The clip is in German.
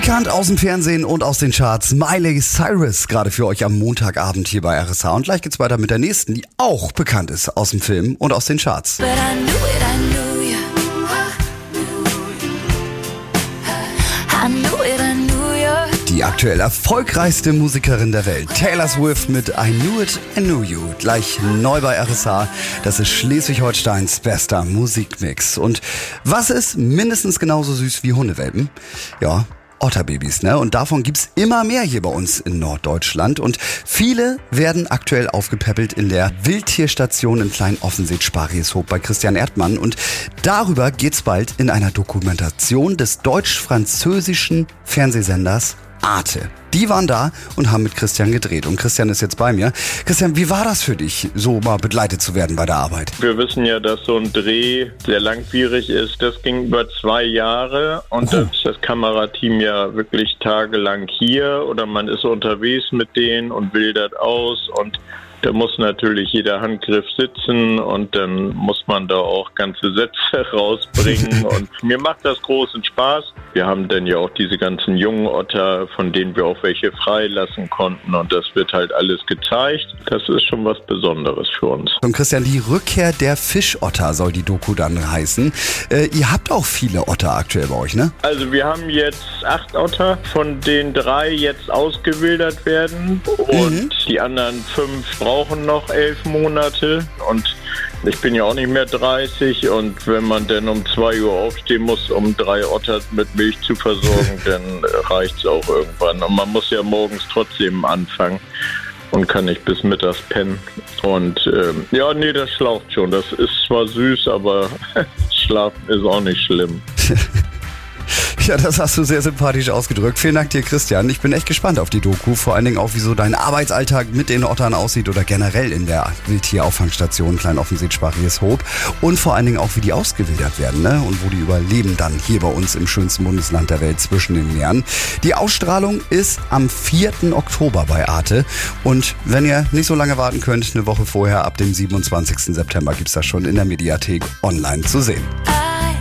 Bekannt aus dem Fernsehen und aus den Charts. Miley Cyrus, gerade für euch am Montagabend hier bei RSH. Und gleich geht's weiter mit der nächsten, die auch bekannt ist aus dem Film und aus den Charts. Die aktuell erfolgreichste Musikerin der Welt, Taylor Swift mit I Knew It, I Knew You. Gleich neu bei RSH. Das ist Schleswig-Holsteins bester Musikmix. Und was ist mindestens genauso süß wie Hundewelpen? Ja, Otterbabys, ne? Und davon gibt's immer mehr hier bei uns in Norddeutschland. Und viele werden aktuell aufgepäppelt in der Wildtierstation in Klein-Offenstedt-Sparrieshoop bei Christian Erdmann. Und darüber geht's bald in einer Dokumentation des deutsch-französischen Fernsehsenders Arte. Die waren da und haben mit Christian gedreht. Und Christian ist jetzt bei mir. Christian, wie war das für dich, so mal begleitet zu werden bei der Arbeit? Wir wissen ja, dass so ein Dreh sehr langwierig ist. Das ging über 2 Jahre und das Kamerateam ja wirklich tagelang hier oder man ist unterwegs mit denen und wildert aus und da muss natürlich jeder Handgriff sitzen und dann muss man da auch ganze Sätze rausbringen und mir macht das großen Spaß. Wir haben dann ja auch diese ganzen jungen Otter, von denen wir auch welche freilassen konnten und das wird halt alles gezeigt. Das ist schon was Besonderes für uns. Und Christian, die Rückkehr der Fischotter soll die Doku dann heißen. Ihr habt auch viele Otter aktuell bei euch, ne? Also wir haben jetzt 8 Otter, von denen 3 jetzt ausgewildert werden und die anderen 5 brauchen noch 11 Monate und ich bin ja auch nicht mehr 30 und wenn man dann um 2 Uhr aufstehen muss, um 3 Otter mit Milch zu versorgen, dann reicht's auch irgendwann. Und man muss ja morgens trotzdem anfangen und kann nicht bis mittags pennen. Und das schlaucht schon. Das ist zwar süß, aber Schlafen ist auch nicht schlimm. Ja, das hast du sehr sympathisch ausgedrückt. Vielen Dank dir, Christian. Ich bin echt gespannt auf die Doku. Vor allen Dingen auch, wie so dein Arbeitsalltag mit den Ottern aussieht oder generell in der Wildtierauffangstation Klein-Offenstedt-Sparrieshoop. Und vor allen Dingen auch, wie die ausgewildert werden, ne? Und wo die überleben dann hier bei uns im schönsten Bundesland der Welt zwischen den Meeren. Die Ausstrahlung ist am 4. Oktober bei Arte. Und wenn ihr nicht so lange warten könnt, eine Woche vorher, ab dem 27. September gibt's das schon in der Mediathek online zu sehen.